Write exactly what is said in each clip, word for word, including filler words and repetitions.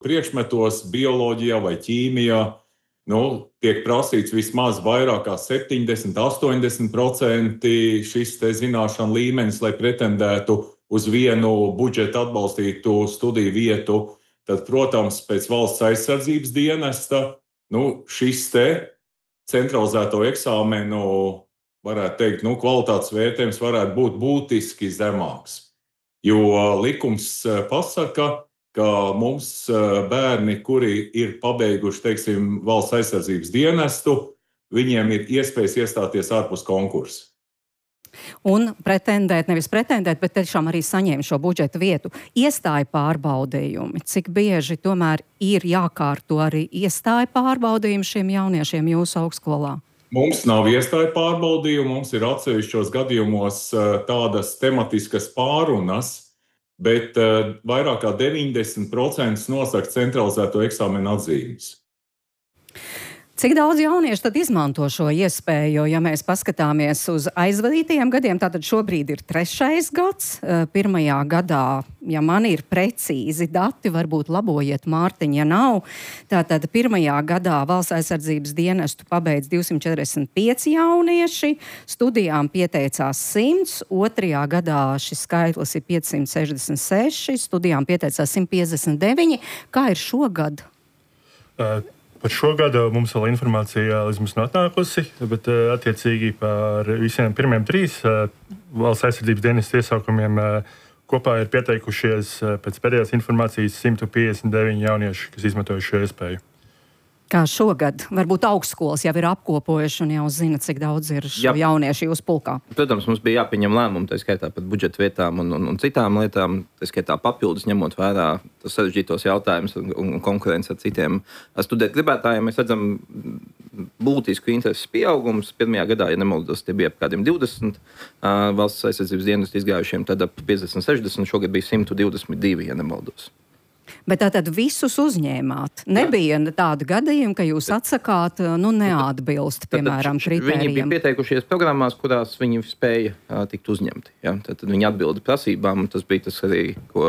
priekšmetos, bioloģijā vai ķīmijā, nu, tiek prasīts vismaz vairāk kā septiņdesmit līdz astoņdesmit procenti šis te zināšanu līmenis, lai pretendētu uz vienu budžeta atbalstītu studiju vietu. Tad, protams, pēc valsts aizsardzības dienesta, nu, šis te centralizēto eksāmenu, varētu teikt, nu, kvalitātes vērtējums varētu būt būtiski zemāks. Jo likums pasaka, ka mums bērni, kuri ir pabeiguši, teiksim, valsts aizsardzības dienestu, viņiem ir iespējas iestāties ārpus konkursa. Un pretendēt, nevis pretendēt, bet tiešām arī saņēma šo budžeta vietu. Iestāja pārbaudījumi. Cik bieži tomēr ir jākārto arī iestāja pārbaudījumi šiem jauniešiem jūsu augstskolā? Mums nav iestāja pārbaudījumu, mums ir atsevišķos gadījumos tādas tematiskas pārunas, bet vairāk kā deviņdesmit procenti nosaka centralizēto eksāmenu atzīmes. Cik daudz jauniešu tad izmanto šo iespēju, jo, ja mēs paskatāmies uz aizvadītajiem gadiem, tātad šobrīd ir trešais gads. Pirmajā gadā, ja man ir precīzi dati, varbūt labojiet Mārtiņ, ja nav, tātad pirmajā gadā valsts aizsardzības dienestu pabeidz divsimt četrdesmit pieci jaunieši, studijām pieteicās simts, otrajā gadā šis skaitlis ir piecsimt sešdesmit seši, studijām pieteicās simt piecdesmit deviņi. Kā ir šogad? Uh. Par šo gadu mums vēl informācija līdz mums nav atnākusi, bet attiecīgi par visiem pirmiem trīs valsts aizsardzības dienas iesaukumiem kopā ir pieteikušies pēc pēdējās informācijas simt piecdesmit deviņi jaunieši, kas izmantojuši šo iespēju. Kā šogad? Varbūt augstskolas jau ir apkopojuši un jau zina, cik daudz ir šo jauniešu jūsu pulkā. Protams, mums bija jāpieņem lēmumu, tā skaitā par budžeta vietām un, un, un citām lietām, tā skaitā papildus ņemot vērā tos sarežģītos jautājumus un, un konkurenci ar citiem studēt gribētājiem. Mēs redzam būtisku intereses pieaugums. Pirmajā gadā, ja nemaldos, tie bija ap kādiem divdesmit uh, valsts aizsardzības dienestu izgājušiem, tad ap piecdesmit sešdesmit, šogad bija simt divdesmit divi, ja nemaldos. Bet tātad visus uzņēmāt. Nebija tāda gadījuma, ka jūs atsakāt, nu, neatbilst, piemēram, kritērijiem. Viņi bija pieteikušies programmās, kurās viņi spēja uh, tikt uzņemti. Ja? Tad viņi atbilda prasībām, un tas bija tas arī, ko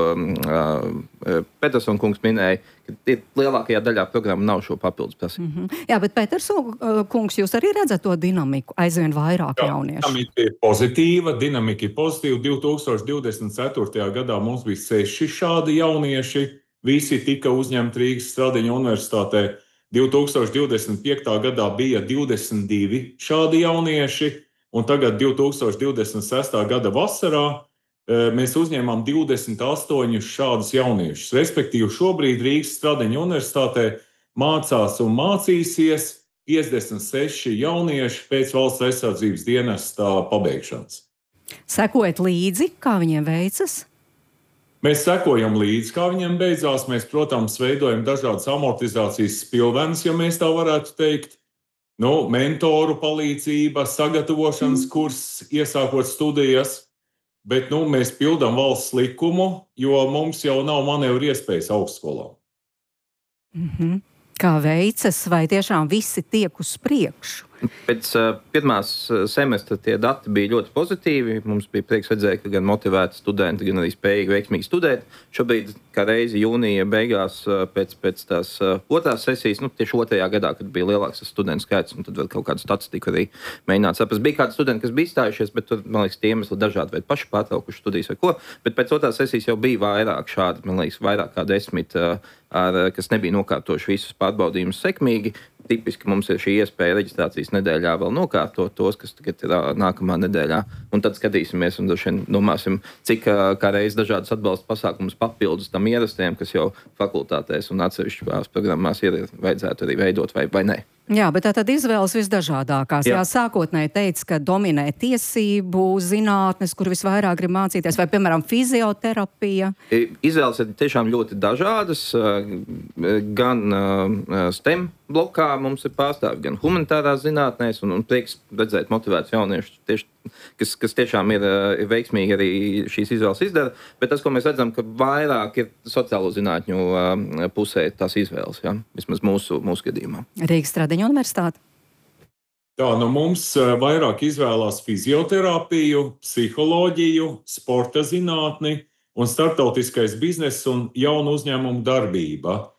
uh, Peterson kungs minēja, ka lielākajā daļā programma nav šo papildus prasību. Mm-hmm. Jā, bet Peterson kungs, jūs arī redzat to dinamiku, aizvien vairāk Jā, jauniešu? Dinamika ir pozitīva, dinamika ir pozitīva. divi tūkstoši divdesmit ceturtajā gadā mums bija seši šādi jaunieši. Visi tika uzņemti Rīgas Stradiņa universitātē. divi tūkstoši divdesmit piektajā gadā bija divdesmit divi šādi jaunieši, un tagad divi tūkstoši divdesmit sestajā gada vasarā mēs uzņēmām divdesmit astoņus šādus jauniešus. Respektīvi, šobrīd Rīgas Stradiņa universitātē mācās un mācīsies piecdesmit seši jaunieši pēc valsts aizsardzības dienesta pabeigšanas. Sekojat līdzi, kā viņiem veicas? Mēs sekojam līdzi, kā viņiem beidzās. Mēs, protams, veidojam dažādas amortizācijas spilvenes, ja mēs tā varētu teikt. Nu, mentoru palīdzība, sagatavošanas kurs, iesākot studijas. Bet nu, mēs pildām valsts likumu, jo mums jau nav manevru iespējas augstskolā. Mm-hmm. Kā veicas, vai tiešām visi tiek uz priekšu? Pēc uh, pirmās semestra tie dati bija ļoti pozitīvi. Mums bija prieks redzēt, ka gan motivēti studenti, gan arī spējīgi veiksmīgi studēt. Šobrīd, kā reizi jūnija beigās, uh, pēc, pēc tās uh, otrās sesijas, nu, tieši otrajā gadā, kad bija lielāks studentu skaits, un tad vēl kaut kādu statistiku arī mēģināt saprast. Bija kādi studenti, kas bija izstājušies, bet tur, man liekas, tie iemesli dažādi, vai paši pārtraukuši studijas vai ko. Bet pēc otrās sesijas jau bija vairāk šādi, man liekas, vairāk kā desmit, uh, ar, kas nebija nokārtojuši visus pārbaudījumus sekmīgi. Tipiski mums ir šī iespēja reģistrācijas nedēļā vēl nokārtot tos, kas tagad ir nākamā nedēļā. Un tad skatīsimies un droši vien domāsim, cik kā reiz dažādas atbalsta pasākumus papildus tam ierastiem, kas jau fakultātēs un atsevišķās programmās ir vajadzētu arī veidot vai, vai ne. Jā, bet tā tad izvēles visdažādākās. Jā, Jā sākotnēji teica, ka dominē tiesību zinātnes, kur visvairāk grib mācīties, vai, piemēram, fizioterapija. Izvēles ir tiešām ļoti dažādas. Gan STEM blokā mums ir pārstāvi, gan humanitārās zinātnēs, un, un prieks redzēt motivētus jauniešus, tieši, kas, kas tiešām ir, ir veiksmīgi arī šīs izvēles izdara. Bet tas, ko mēs redzam, ka vairāk ir sociālo zinātņu pusē tās izvēles, ja? Vismaz mūsu, mūsu gadījumā. Rīgas Stradiņa universitāte. Tā, nu mums vairāk izvēlās fizioterapiju, psiholoģiju, sporta zinātni un starptautiskais bizness un jaunu uzņēmumu darbība.